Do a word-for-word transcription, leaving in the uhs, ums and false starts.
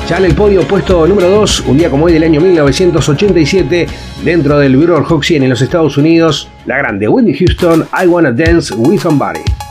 Ya en el podio, puesto número dos, un día como hoy del año mil novecientos ochenta y siete, dentro del Billboard Hot cien en los Estados Unidos, la grande Whitney Houston, I Wanna Dance With Somebody.